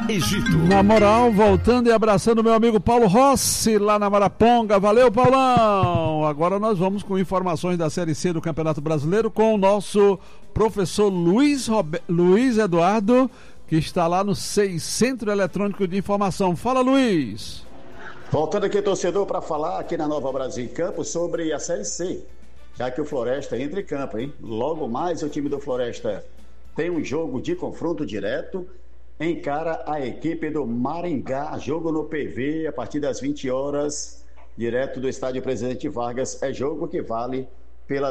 Egito. Na moral, voltando e abraçando meu amigo Paulo Rossi, lá na Maraponga. Valeu, Paulão! Agora nós vamos com informações da Série C do Campeonato Brasileiro com o nosso professor Luiz Eduardo, que está lá no SEI, Centro Eletrônico de Informação. Fala, Luiz! Voltando aqui, torcedor, para falar aqui na Nova Brasil em Campo sobre a Série C, já que o Floresta entra em campo, hein? Logo mais o time do Floresta tem um jogo de confronto direto, encara a equipe do Maringá, jogo no PV a partir das 20 horas, direto do estádio Presidente Vargas. É jogo que vale pela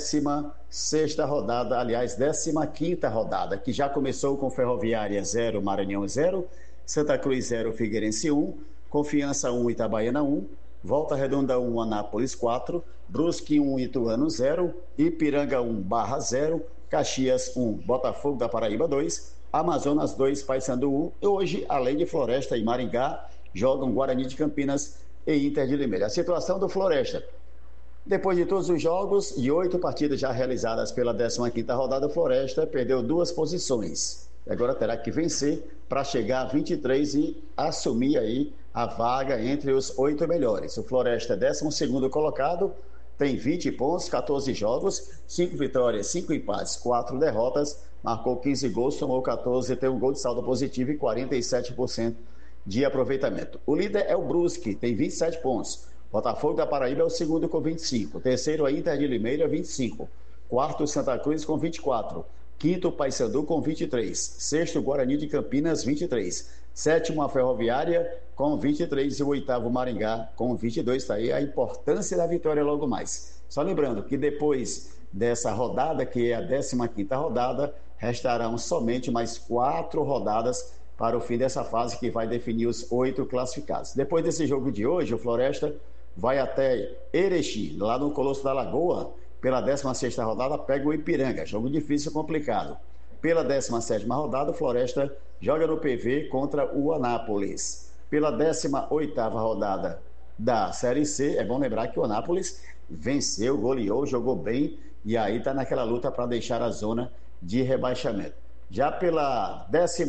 16ª rodada, aliás, 15ª rodada, que já começou com Ferroviária 0, Maranhão 0, Santa Cruz 0, Figueirense 1, Confiança 1, Itabaiana 1, Volta Redonda 1, Anápolis 4, Brusque 1, Ituano 0, Ipiranga 1, Barra 0, Caxias 1, Botafogo da Paraíba 2, Amazonas 2, Paysandu 1. E hoje, além de Floresta e Maringá, jogam Guarani de Campinas e Inter de Limeira. A situação do Floresta: depois de todos os jogos e 8 partidas já realizadas pela 15ª rodada, o Floresta perdeu 2 posições. Agora terá que vencer para chegar a 23 e assumir aí a vaga entre os 8 melhores. O Floresta é 12º colocado, tem 20 pontos, 14 jogos, 5 vitórias, 5 empates, 4 derrotas, marcou 15 gols, tomou 14, tem um gol de saldo positivo e 47% de aproveitamento. O líder é o Brusque, tem 27 pontos. Botafogo da Paraíba é o segundo com 25. Terceiro, a Inter de Limeira, 25. Quarto, Santa Cruz com 24. Quinto, Paysandu com 23. Sexto, Guarani de Campinas, 23. Sétimo, a Ferroviária com 23. E o oitavo, Maringá com 22. Está aí a importância da vitória logo mais. Só lembrando que depois dessa rodada, que é a 15ª rodada, restarão somente mais 4 rodadas para o fim dessa fase, que vai definir os 8 classificados. Depois desse jogo de hoje, o Floresta vai até Erechim, lá no Colosso da Lagoa. Pela 16ª rodada, pega o Ipiranga, jogo difícil e complicado. Pela 17ª rodada, o Floresta joga no PV contra o Anápolis. Pela 18ª rodada da Série C, é bom lembrar que o Anápolis venceu, goleou, jogou bem, e aí está naquela luta para deixar a zona de rebaixamento. Já pela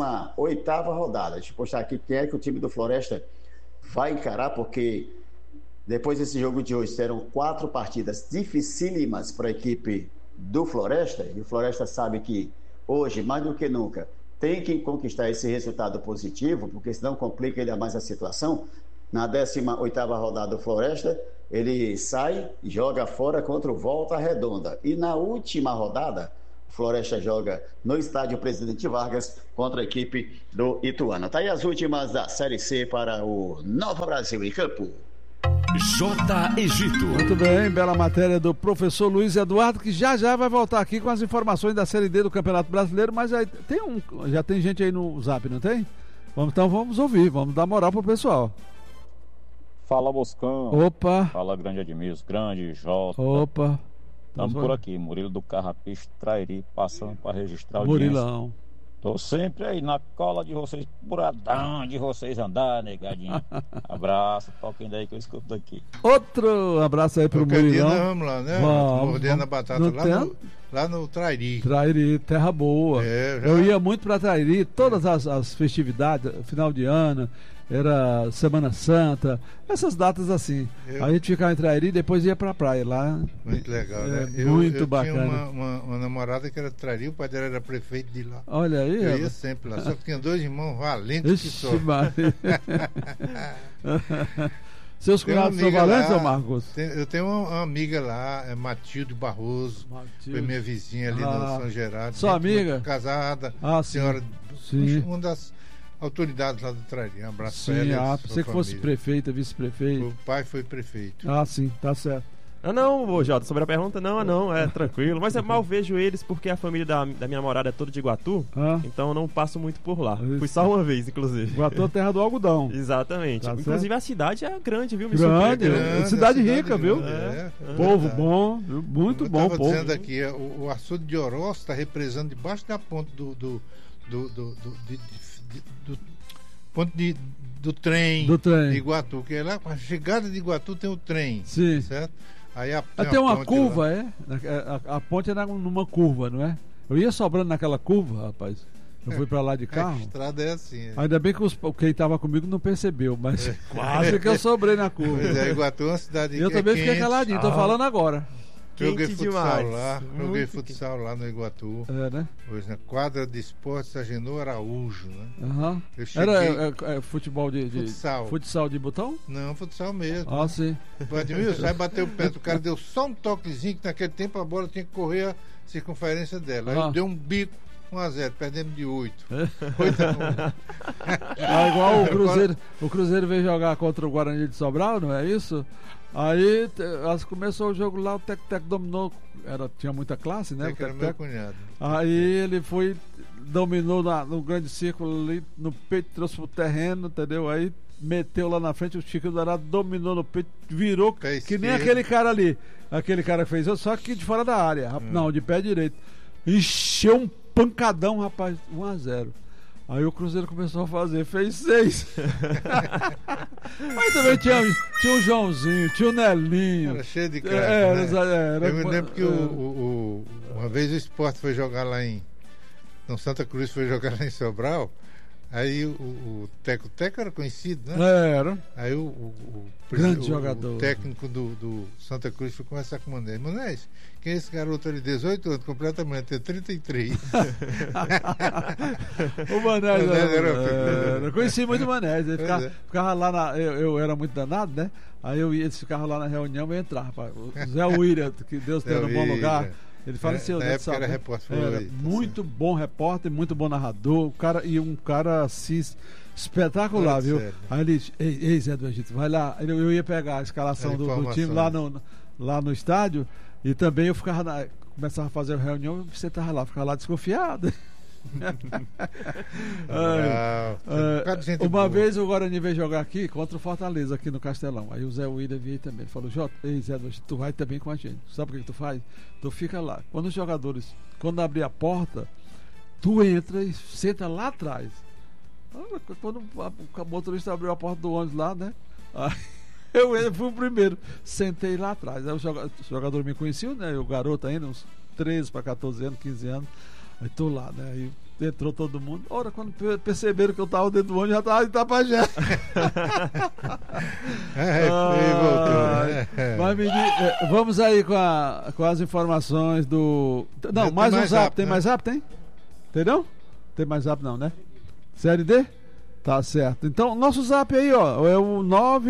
18ª rodada, deixa eu postar aqui quem é que o time do Floresta vai encarar, porque depois desse jogo de hoje serão 4 partidas dificílimas para a equipe do Floresta, e o Floresta sabe que hoje, mais do que nunca, tem que conquistar esse resultado positivo, porque senão complica ainda mais a situação. Na 18ª rodada do Floresta, ele sai e joga fora contra o Volta Redonda. E na última rodada, o Floresta joga no estádio Presidente Vargas contra a equipe do Ituano. Tá aí as últimas da Série C para o Nova Brasil em Campo. J. Egito. Muito bem, bela matéria do professor Luiz Eduardo, que já vai voltar aqui com as informações da Série D do Campeonato Brasileiro, mas aí já tem gente aí no Zap, não tem? Então vamos ouvir, vamos dar moral pro pessoal. Fala, Boscão. Opa. Fala, grande Edmilson, grande Jota. Opa. Estamos por aqui, Murilo do Carrapicho, Trairi, passando para registrar o Murilão. Tô sempre aí na cola de vocês, buradão de vocês andar, negadinho. Abraço, toquem daí que eu escuto daqui. Outro abraço aí pro Murilão. Vamos lá, né? Mordendo a batata lá no Trairi. Trairi, terra boa. Eu ia muito pra Trairi, todas as festividades, final de ano, era Semana Santa, essas datas assim. A gente ficava em Trairi e depois ia pra praia lá. Muito legal, né? Muito bacana. Eu bacana. tinha uma namorada que era de Trairi, o pai dela era prefeito de lá. Olha aí. Eu ia sempre lá, só que tinha 2 irmãos valentes que só. Seus cunhados são valentes, ô Marcos? Eu tenho uma amiga lá, é Matilde Barroso. Foi minha vizinha ali no São Gerardo. Sua amiga? Casada, senhora, uma das autoridades lá do Trairi. Um abraço para ela. Você que fosse prefeita, vice-prefeito. O pai foi prefeito. Sim, tá certo. Não, Jota, sobre a pergunta, não, é tranquilo. Mas eu mal vejo eles porque a família da minha namorada é toda de Iguatu, então eu não passo muito por lá. Isso. Fui só uma vez, inclusive. Iguatu é terra do algodão. Exatamente. Tá inclusive certo? A cidade é grande, viu? Grande, cidade rica, viu? Povo bom, muito bom. Eu estava dizendo aqui, o açude de Oroz está represando debaixo da ponte do trem de Iguatu, que é lá, a chegada de Iguatu tem o trem. Sim. Certo? Aí tem uma curva, lá. A ponte é numa curva, não é? Eu ia sobrando naquela curva, rapaz. Eu fui pra lá de carro. A estrada é assim. Ainda bem que quem estava comigo não percebeu, mas quase que eu sobrei na curva. Pois é, Iguatu é uma cidade Eu também fiquei caladinho, tô falando agora. Joguei Quente futsal demais. lá, joguei futsal lá no Iguatu. É, né? Hoje na quadra de esportes Agenor Araújo, né? Uhum. Eu cheguei... Era futebol de Futsal. Futsal de botão? Não, futsal mesmo. Ah, sim. O Admilson, aí bateu o pé, o cara deu só um toquezinho, que naquele tempo a bola tinha que correr a circunferência dela. Aí deu um bico, 1-0, perdemos de 8. 8-1. Igual o Cruzeiro veio jogar contra o Guarani de Sobral, não é isso? Aí começou o jogo lá, o Tec-Tec dominou, tinha muita classe, né? Era meu cunhado. Aí ele dominou no grande círculo ali, no peito, trouxe pro terreno, entendeu? Aí meteu lá na frente, o Chico Dourado dominou no peito, virou que nem aquele cara ali. Aquele cara que fez, só que de fora da área, não, de pé direito. Encheu um pancadão, rapaz, 1-0. Aí o Cruzeiro começou a fazer, fez 6. Aí também tinha o Joãozinho, tinha o Nelinho. Era cheio de craque, né? Eu me lembro que uma vez o Sport foi jogar lá no Santa Cruz, foi jogar lá em Sobral. Aí o Teco era conhecido, né? Era. Aí o grande jogador. O técnico do Santa Cruz foi conversar com o Manés. Manés, quem é esse garoto ali, 18 anos, completamente, tem 33. O Manés eu conheci muito o Manés. Ele ficava lá eu era muito danado, né? Aí eles ficavam lá na reunião e eu entrava. O Zé William, que Deus tenha no bom lugar. Ele faleceu, na época era repórter. Era muito bom repórter, muito bom narrador, um cara assim, espetacular, viu? Sério. Aí ele disse, ei Zé do Egito, vai lá. Eu ia pegar a escalação do time lá no estádio e também eu começava a fazer a reunião e você estava lá, ficava lá desconfiado. Uma vez o Guarani veio jogar aqui contra o Fortaleza aqui no Castelão. Aí o Zé William veio também. Ele falou, ei Zé, tu vai também com a gente. Sabe o que tu faz? Tu fica lá. Quando os jogadores, quando abrir a porta, tu entra e senta lá atrás. Quando o motorista abriu a porta do ônibus lá, né? Aí eu fui o primeiro, sentei lá atrás. Aí os jogadores me conheciam, né? O garoto ainda, uns 13 para 14 anos, 15 anos. Aí tô lá, né? Aí entrou todo mundo. Ora, quando perceberam que eu tava dentro do ônibus, já tava em Itapajé. Mas vamos aí com as informações do. Não, mais um zap. Tem mais zap? Tem? Entendeu? Tem mais zap não, né? Série D? Tá certo. Então, nosso zap aí, ó, é o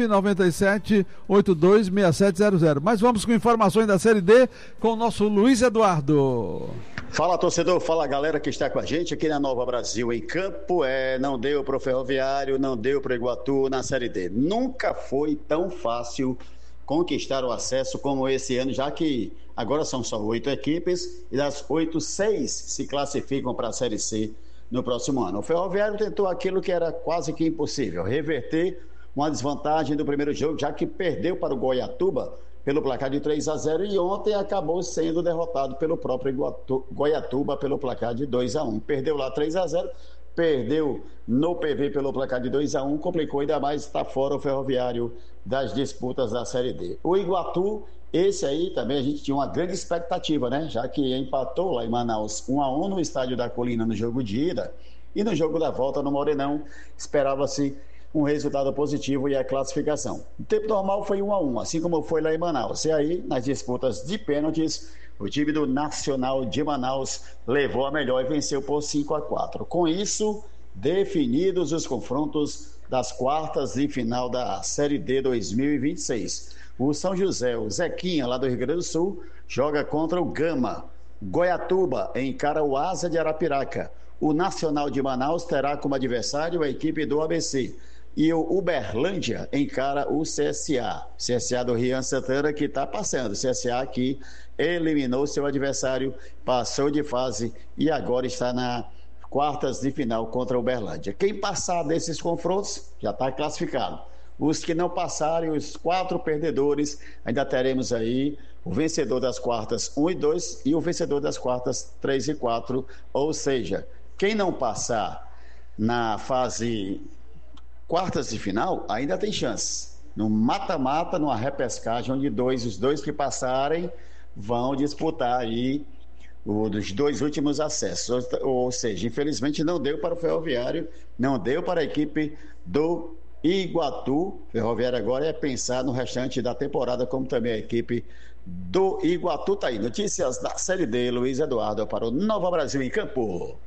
997-826700. Mas vamos com informações da Série D com o nosso Luiz Eduardo. Fala, torcedor, fala galera que está com a gente aqui na Nova Brasil em campo. Não deu para o Ferroviário, não deu para o Iguatu na Série D. Nunca foi tão fácil conquistar o acesso como esse ano, já que agora são só 8 equipes e das 8, 6 se classificam para a Série C no próximo ano. O Ferroviário tentou aquilo que era quase que impossível, reverter uma desvantagem do primeiro jogo, já que perdeu para o Goiatuba pelo placar de 3-0 e ontem acabou sendo derrotado pelo próprio Goiatuba pelo placar de 2-1. Perdeu lá 3-0, perdeu no PV pelo placar de 2-1, complicou ainda mais, está fora o Ferroviário das disputas da Série D. O Iguatu, esse aí também a gente tinha uma grande expectativa, né? Já que empatou lá em Manaus 1-1 no Estádio da Colina no jogo de ida e no jogo da volta no Morenão esperava-se um resultado positivo e a classificação. O tempo normal foi 1-1, assim como foi lá em Manaus. E aí, nas disputas de pênaltis, o time do Nacional de Manaus levou a melhor e venceu por 5-4. Com isso, definidos os confrontos das quartas de final da Série D 2026. O São José, o Zequinha, lá do Rio Grande do Sul, joga contra o Gama. Goiatuba encara o Asa de Arapiraca. O Nacional de Manaus terá como adversário a equipe do ABC. E o Uberlândia encara o CSA. CSA do Rian Santana, que está passando. CSA que eliminou seu adversário, passou de fase e agora está na quartas de final contra o Uberlândia. Quem passar desses confrontos já está classificado. Os que não passarem, os 4 perdedores, ainda teremos aí o vencedor das quartas 1 e 2 e o vencedor das quartas 3 e 4. Ou seja, quem não passar na fase quartas de final, ainda tem chance. No mata-mata, numa repescagem, onde os dois que passarem vão disputar aí dos 2 últimos acessos. Ou seja, infelizmente não deu para o Ferroviário, não deu para a equipe do Iguatu. Ferroviário agora é pensar no restante da temporada, como também a equipe do Iguatu. Tá aí, notícias da Série D, Luiz Eduardo, para o Nova Brasil em Campo.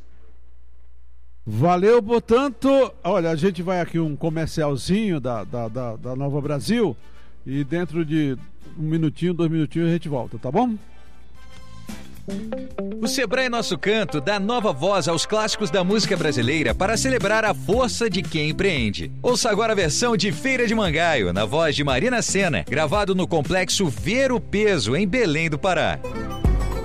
Valeu, portanto. Olha, a gente vai aqui um comercialzinho da Nova Brasil e dentro de 1 minutinho, 2 minutinhos a gente volta, tá bom? O Sebrae Nosso Canto dá nova voz aos clássicos da música brasileira para celebrar a força de quem empreende. Ouça agora a versão de Feira de Mangaio, na voz de Marina Sena, gravado no Complexo Ver o Peso, em Belém do Pará.